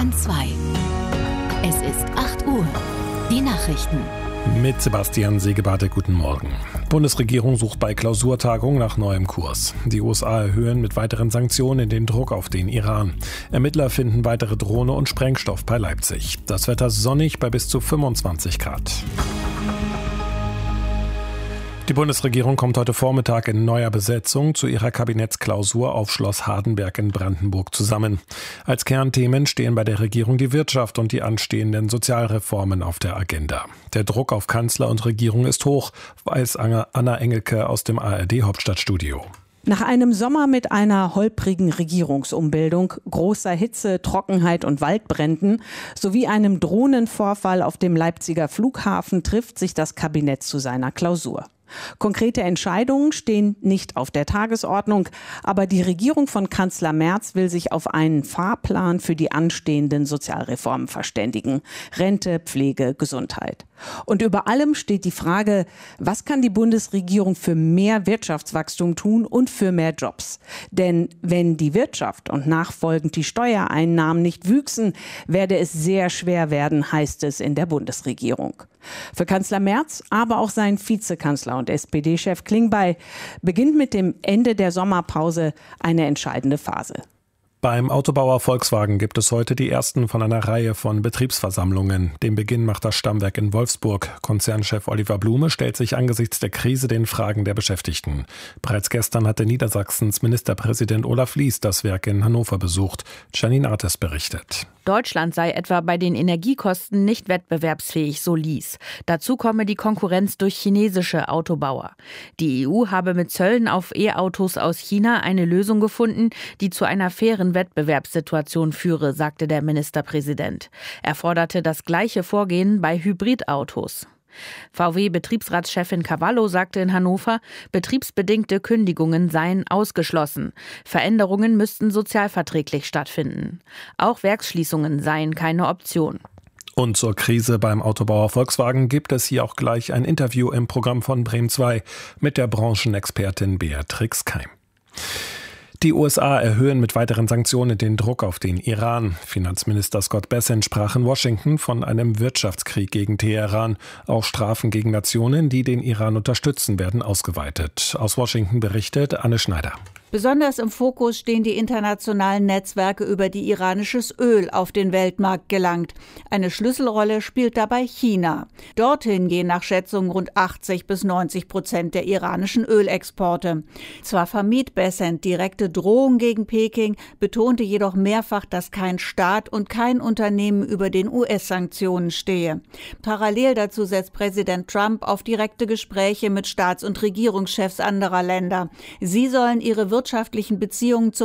Bayern 2. Es ist 8 Uhr. Die Nachrichten. Mit Sebastian Segebarte, guten Morgen. Bundesregierung sucht bei Klausurtagung nach neuem Kurs. Die USA erhöhen mit weiteren Sanktionen den Druck auf den Iran. Ermittler finden weitere Drohne und Sprengstoff bei Leipzig. Das Wetter sonnig bei bis zu 25 Grad. Die Bundesregierung kommt heute Vormittag in neuer Besetzung zu ihrer Kabinettsklausur auf Schloss Hardenberg in Brandenburg zusammen. Als Kernthemen stehen bei der Regierung die Wirtschaft und die anstehenden Sozialreformen auf der Agenda. Der Druck auf Kanzler und Regierung ist hoch, weiß Anna Engelke aus dem ARD-Hauptstadtstudio. Nach einem Sommer mit einer holprigen Regierungsumbildung, großer Hitze, Trockenheit und Waldbränden sowie einem Drohnenvorfall auf dem Leipziger Flughafen trifft sich das Kabinett zu seiner Klausur. Konkrete Entscheidungen stehen nicht auf der Tagesordnung, aber die Regierung von Kanzler Merz will sich auf einen Fahrplan für die anstehenden Sozialreformen verständigen. Rente, Pflege, Gesundheit. Und über allem steht die Frage, was kann die Bundesregierung für mehr Wirtschaftswachstum tun und für mehr Jobs? Denn wenn die Wirtschaft und nachfolgend die Steuereinnahmen nicht wüchsen, werde es sehr schwer werden, heißt es in der Bundesregierung. Für Kanzler Merz, aber auch sein Vizekanzler und SPD-Chef Klingbeil beginnt mit dem Ende der Sommerpause eine entscheidende Phase. Beim Autobauer Volkswagen gibt es heute die ersten von einer Reihe von Betriebsversammlungen. Den Beginn macht das Stammwerk in Wolfsburg. Konzernchef Oliver Blume stellt sich angesichts der Krise den Fragen der Beschäftigten. Bereits gestern hatte Niedersachsens Ministerpräsident Olaf Lies das Werk in Hannover besucht. Janine Artes berichtet. Deutschland sei etwa bei den Energiekosten nicht wettbewerbsfähig, so Lies. Dazu komme die Konkurrenz durch chinesische Autobauer. Die EU habe mit Zöllen auf E-Autos aus China eine Lösung gefunden, die zu einer fairen Wettbewerbssituation führe, sagte der Ministerpräsident. Er forderte das gleiche Vorgehen bei Hybridautos. VW-Betriebsratschefin Cavallo sagte in Hannover, betriebsbedingte Kündigungen seien ausgeschlossen. Veränderungen müssten sozialverträglich stattfinden. Auch Werksschließungen seien keine Option. Und zur Krise beim Autobauer Volkswagen gibt es hier auch gleich ein Interview im Programm von Bremen 2 mit der Branchenexpertin Beatrix Keim. Die USA erhöhen mit weiteren Sanktionen den Druck auf den Iran. Finanzminister Scott Bessent sprach in Washington von einem Wirtschaftskrieg gegen Teheran. Auch Strafen gegen Nationen, die den Iran unterstützen, werden ausgeweitet. Aus Washington berichtet Anne Schneider. Besonders im Fokus stehen die internationalen Netzwerke, über die iranisches Öl auf den Weltmarkt gelangt. Eine Schlüsselrolle spielt dabei China. Dorthin gehen nach Schätzungen rund 80-90% der iranischen Ölexporte. Zwar vermied Bessent direkte Drohungen gegen Peking, betonte jedoch mehrfach, dass kein Staat und kein Unternehmen über den US-Sanktionen stehe. Parallel dazu setzt Präsident Trump auf direkte Gespräche mit Staats- und Regierungschefs anderer Länder. Sie sollen ihre wirtschaftlichen Beziehungen zum